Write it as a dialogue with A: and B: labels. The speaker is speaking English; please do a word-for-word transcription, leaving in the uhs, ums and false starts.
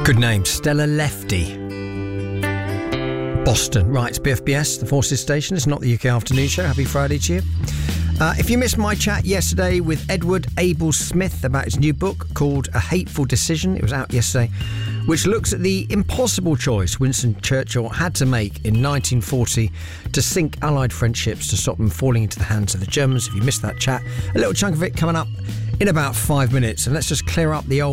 A: Good name, Stella Lefty. Boston. Right, it's B F B S, the Forces Station. It's not the U K Afternoon Show. Happy Friday to you. Uh, if you missed my chat yesterday with Edward Abel Smith about his new book called A Hateful Decision, it was out yesterday, which looks at the impossible choice Winston Churchill had to make in nineteen forty to sink Allied French ships to stop them falling into the hands of the Germans. If you missed that chat, a little chunk of it coming up in about five minutes. And let's just clear up the old